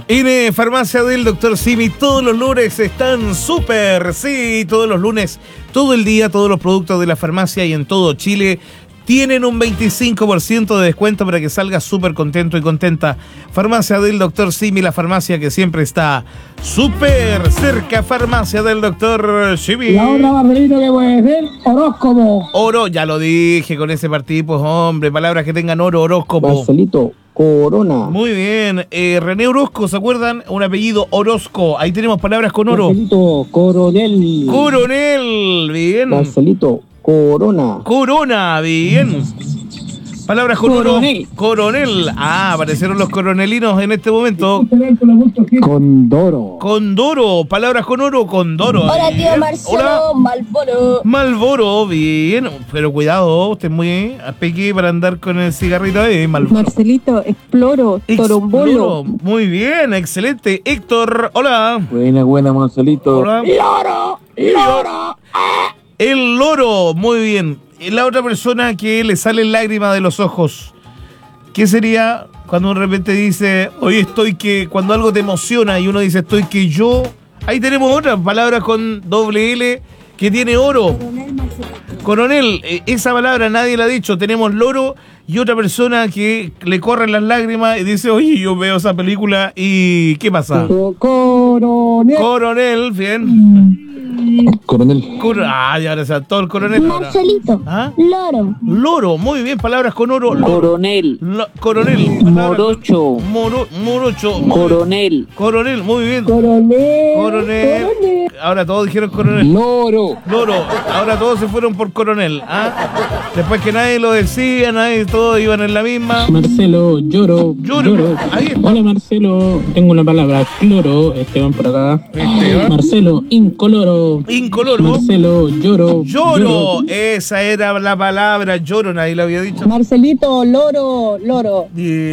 En Farmacia del Dr. Simi, todos los lunes están súper, sí, todos los lunes, todo el día, todos los productos de la farmacia y en todo Chile tienen un 25% de descuento para que salgas súper contento y contenta. Farmacia del Dr. Simi, la farmacia que siempre está súper cerca. Farmacia del Dr. Simi. La otra, Marcelito, que puede ser horóscopo. Oro, ya lo dije con ese partido, pues hombre, palabras que tengan oro, horóscopo. Marcelito, corona. Muy bien, René Orozco, ¿se acuerdan? Un apellido Orozco, ahí tenemos palabras con oro. Marcelito, coronel. Coronel, bien. Marcelito, corona. Corona, bien. Palabras con Coronel. oro. Coronel. Ah, aparecieron los coronelinos en este momento. Condoro. Condoro, palabras con oro, Condoro. Hola, bien. tío Marcelo, Hola. Malboro. Malboro, bien. Pero cuidado, usted es muy peque para andar con el cigarrito ahí, Malboro. Marcelito, exploro, torombolo. Muy bien, excelente. Héctor, hola. Buena, Marcelito. Hola. Loro. El loro, muy bien. La otra persona que le salen lágrimas de los ojos, ¿qué sería cuando de repente dice, hoy estoy que, cuando algo te emociona y uno dice, estoy que yo? Ahí tenemos otra palabra con doble L que tiene oro. Coronel, esa palabra nadie la ha dicho. Tenemos loro y otra persona que le corren las lágrimas y dice, oye, yo veo esa película y ¿qué pasa? Coronel. Coronel, bien. Coronel. Y ahora saltó el coronel. ahora. Marcelito, ¿Ah? loro. Loro, muy bien, palabras con oro. Loro. Coronel. Coronel. Morocho. Morocho. Coronel. Coronel, muy bien. Coronel. Coronel. Ahora todos dijeron coronel. Loro. Loro. Ahora todos se fueron por coronel. Después que nadie lo decía, todos iban en la misma. Marcelo, lloro. Ahí está. Hola Marcelo, tengo una palabra, cloro, Esteban por acá. Esteban. Marcelo, incoloro. Incoloro. Marcelo, lloro. Lloro. Esa era la palabra, lloro, nadie lo había dicho. Marcelito, loro.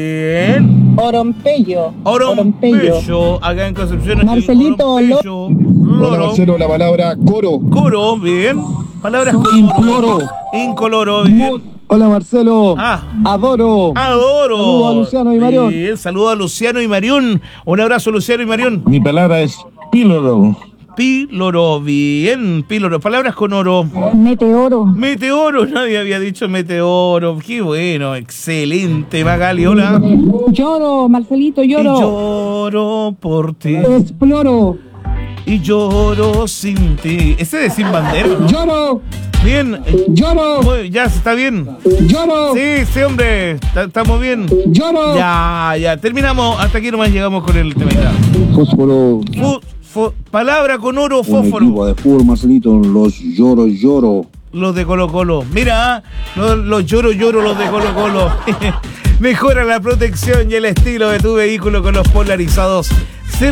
Bien. Orompello. Orompeyo. Acá en Concepción. Marcelito, Orompeyo. Hola, Loro. Marcelo, la palabra coro. Coro, bien. Palabras con Incoloro. Incoloro, bien. Hola, Marcelo. Adoro. Adoro. Saludos a Luciano y Marión. Bien, saludos a Luciano y Marión. Un abrazo, Luciano y Marión. Mi palabra es píloro. Píloro, bien, píloro. Palabras con oro. Meteoro. Meteoro, nadie había dicho meteoro. Qué bueno, excelente. Magali, hola. Lloro, Marcelito, Y lloro por ti. Exploro. Y lloro sin ti. Ese es Sin Bandera, ¿no? Lloro. Bien. Lloro. Ya, está bien. Lloro. Sí, hombre. Estamos bien. Lloro. Ya. Terminamos. Hasta aquí nomás llegamos con el tema. Fósforo. Palabra con oro, Un fósforo. equipo de fútbol, Marcelito. Los lloro. Los de Colo Colo. Mira, los lloro, los de Colo Colo. Mejora la protección y el estilo de tu vehículo con los polarizados.